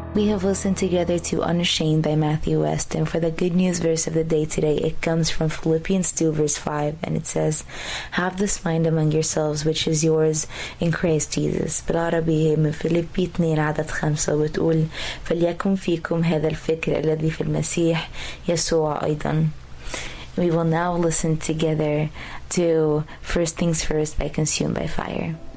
We have listened together to Unashamed by Matthew West, and for the good news verse of the day today, it comes from Philippians 2 verse 5, and it says, "Have this mind among yourselves, which is yours in Christ Jesus." بالعربي من فيليبي 2 عدد 5 وتقول فليكن فيكم هذا الفكر الذي في المسيح يسوع أيضا. We will now listen together to First Things First by Consumed by Fire.